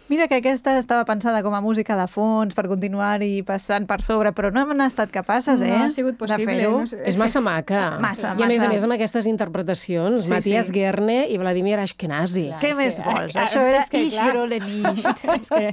Mira que aquesta estava pensada com a música de fons per continuar-hi passant per sobre, però no hem estat capaces, No ha sigut possible. de fer-ho. No sé, És massa maca. Massa. I a més, amb aquestes interpretacions, Sí, Matías sí. Guerne i Vladimir Ashkenazi. Clar. Què és més que- vols? ah, Això era és que, clar. Ishiro Lenisht.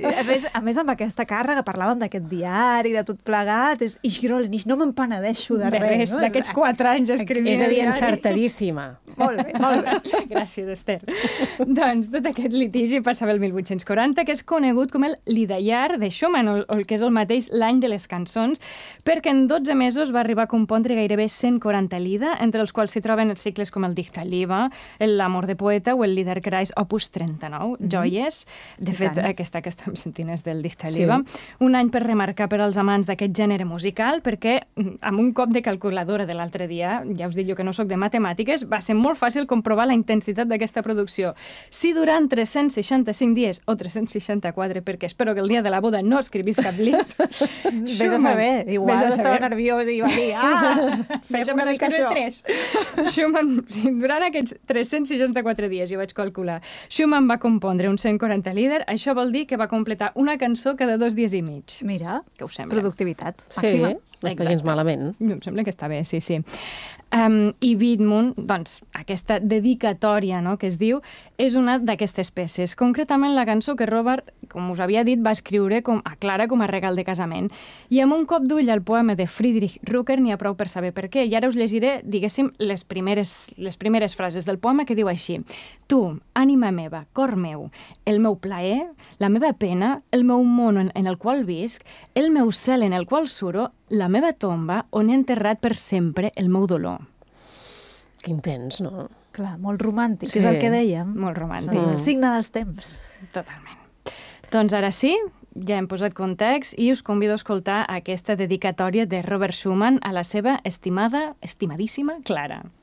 A més, amb aquesta càrrega, parlàvem d'aquest diari, de tot plegat, és Ishiro Lenisht, no me'n penedeixo de res. No? d'aquests 4 anys escrivint. És a dir, diari. encertadíssima. Molt bé, molt bé. Gràcies, Esther. Doncs tot aquest litigi passava el 1840, que és conegut com el Lidayar de Schumann, o el que és el mateix l'any de les cançons, perquè en 12 mesos va arribar a compondre gairebé 140 Lieder, entre els quals s'hi troben els cicles com el Dichterliebe, l'Amor de poeta o el Liederkreis opus 39, joies. De fet, aquesta que estem sentint és del Dichterliebe. Sí. Un any per remarcar per als amants d'aquest gènere musical, perquè amb un cop de calculadora de l'altre dia, ja us dic jo que no sóc de matemàtiques, va ser molt fàcil comprovar la intensitat d'aquesta producció. Si durant 365 dies, o 364, perquè espero que el dia de la boda no escrivís cap lied. Vés a saber, igual estava nerviós i va dir, fem una mica això. 3. Schumann, durant aquests 364 dies, jo vaig calcular, Schumann va compondre uns 140 Lieder, això vol dir que va completar una cançó cada 2 dies i mig. Mira, Què us sembla? productivitat Sí, màxima. no està gens malament. Em sembla que està bé, sí, sí. I Widmund, doncs, aquesta dedicatòria, no?, que es diu, és una d'aquestes peces. Concretament la cançó que Robert, com us havia dit, va escriure a Clara com a regal de casament. I amb un cop d'ull al poema de Friedrich Rucker n'hi ha prou per saber per què. I ara us llegiré, diguéssim, les primeres frases del poema, que diu així: Tu, ànima meva, cor meu, el meu plaer, la meva pena, el meu món en el qual visc, el meu cel en el qual suro, la meva tomba on he enterrat per sempre el meu dolor. Que intens, no? Clar, molt romàntic, Sí. és el que dèiem. Molt romàntic. El signe dels temps. Totalment. Doncs ara sí, ja hem posat context i us convido a escoltar aquesta dedicatòria de Robert Schumann a la seva estimadíssima Clara.